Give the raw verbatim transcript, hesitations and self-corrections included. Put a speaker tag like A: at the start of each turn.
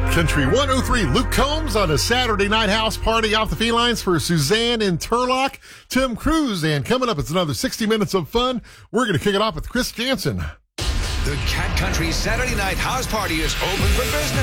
A: Country one oh three, Luke Combs on a Saturday night house party off the felines for Suzanne in Turlock, Tim Cruz, and coming up, it's another sixty minutes of fun. We're going to kick it off with Chris Jansen.
B: The Cat Country Saturday night house party is open for business.